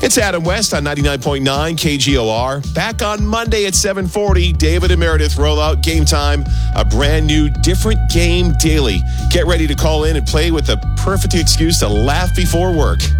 It's Adam West on 99.9 KGOR. Back on Monday at 7:40, David and Meredith roll out Game Time, a brand new different game daily. Get ready to call in and play with the perfect excuse to laugh before work.